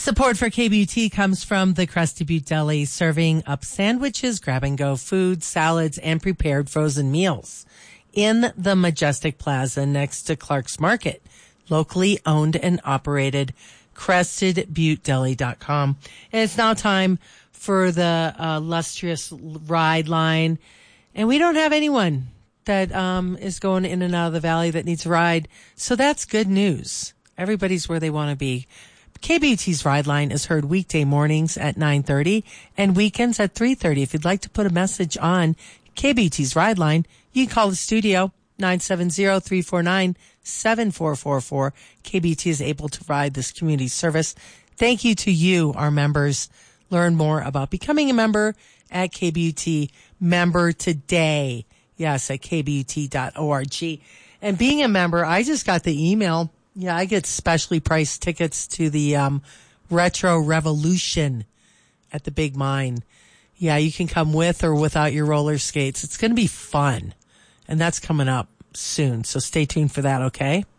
Support for KBUT comes from the Krusty Butte Deli, serving up sandwiches, grab-and-go food, salads, and prepared frozen meals in the Majestic Plaza next to Clark's Market. Locally owned and operated, CrestedButteDeli.com. And it's now time for the illustrious ride line. And we don't have anyone that is going in and out of the valley that needs a ride. So that's good news. Everybody's where they want to be. KBUT's Ride Line is heard weekday mornings at 9:30 and weekends at 3:30. If you'd like to put a message on KBUT's Ride Line, you can call the studio, 970-349-7444. KBUT is able to provide this community service. Thank you to you, our members. Learn more about becoming a member at KBUT. Member today. Yes, at kbut.org. And being a member, I just got the email. Yeah, I get specially priced tickets to the Retro Revolution at the Big Mine. Yeah, you can come with or without your roller skates. It's going to be fun. And that's coming up soon. So stay tuned for that, okay?